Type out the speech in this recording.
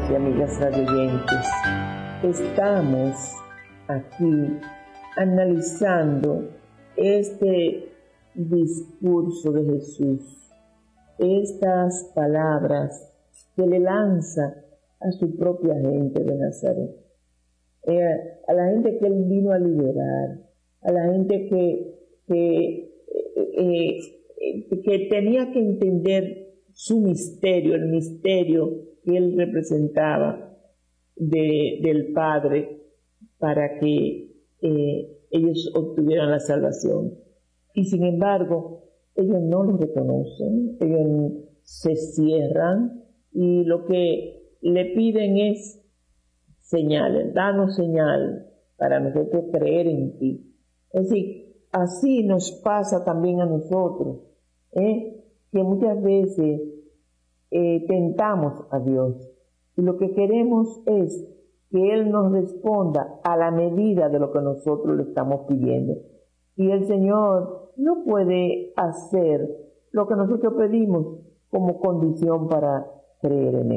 y amigas radioyentes, estamos aquí analizando este discurso de Jesús, estas palabras que le lanza a su propia gente de Nazaret, a la gente que él vino a liberar, a la gente que tenía que entender su misterio, el misterio que él representaba del Padre, para que ellos obtuvieran la salvación. Y sin embargo, ellos no lo reconocen, ellos se cierran y lo que le piden es señales, danos señal para nosotros creer en ti. Es decir, así nos pasa también a nosotros, que muchas veces tentamos a Dios y lo que queremos es que Él nos responda a la medida de lo que nosotros le estamos pidiendo. Y el Señor no puede hacer lo que nosotros pedimos como condición para creer en Él.